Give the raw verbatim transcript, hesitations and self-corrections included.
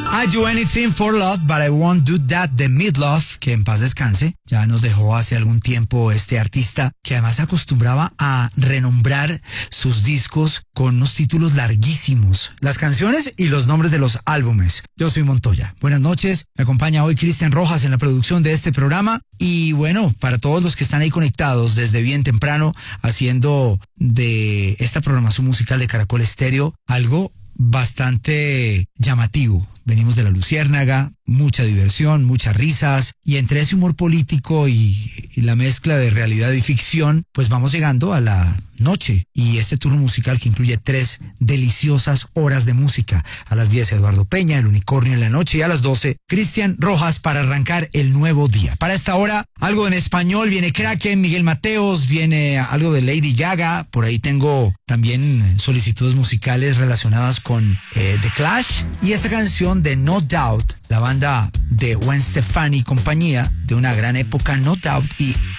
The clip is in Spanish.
I do anything for love, but I won't do that de Midlove, que en paz descanse. Ya nos dejó hace algún tiempo este artista que además acostumbraba a renombrar sus discos con unos títulos larguísimos, las canciones y los nombres de los álbumes. Yo soy Montoya. Buenas noches. Me acompaña hoy Cristian Rojas en la producción de este programa. Y bueno, para todos los que están ahí conectados desde bien temprano, haciendo de esta programación musical de Caracol Estéreo algo bastante llamativo. Venimos de la Luciérnaga, mucha diversión, muchas risas, y entre ese humor político y, y la mezcla de realidad y ficción, pues vamos llegando a la noche y este turno musical que incluye tres deliciosas horas de música. A las diez Eduardo Peña, El Unicornio en la noche, y a las doce Cristian Rojas para arrancar el nuevo día. Para esta hora, algo en español, viene Kraken, Miguel Mateos, viene algo de Lady Gaga, por ahí tengo también solicitudes musicales relacionadas con eh, The Clash, y esta canción de No Doubt, la banda de Gwen Stefani y compañía, de una gran época, No Doubt y